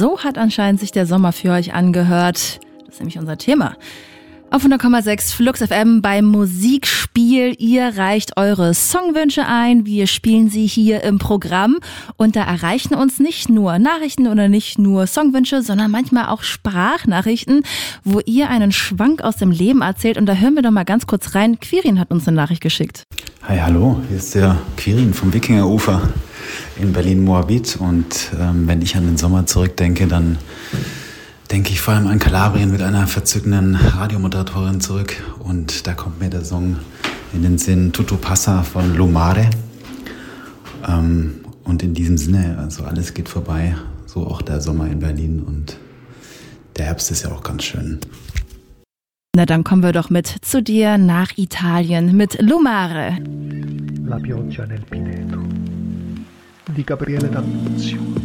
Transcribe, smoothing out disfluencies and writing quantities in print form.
So hat anscheinend sich der Sommer für euch angehört. Das ist nämlich unser Thema. Auf 100,6 Flux FM beim Musikspiel. Ihr reicht eure Songwünsche ein. Wir spielen sie hier im Programm. Und da erreichen uns nicht nur Nachrichten oder nicht nur Songwünsche, sondern manchmal auch Sprachnachrichten, wo ihr einen Schwank aus dem Leben erzählt. Und da hören wir doch mal ganz kurz rein. Quirin hat uns eine Nachricht geschickt. Hi, hallo. Hier ist der Quirin vom Wikingerufer in Berlin-Moabit. Und wenn ich an den Sommer zurückdenke, dann denke ich vor allem an Kalabrien mit einer verzückenden Radiomoderatorin zurück. Und da kommt mir der Song in den Sinn Tutto Passa von Lumare. Und in diesem Sinne, also alles geht vorbei, so auch der Sommer in Berlin. Und der Herbst ist ja auch ganz schön. Na, dann kommen wir doch mit zu dir nach Italien mit Lumare. La pioggia nel Pineto di Gabriele D'Annunzio.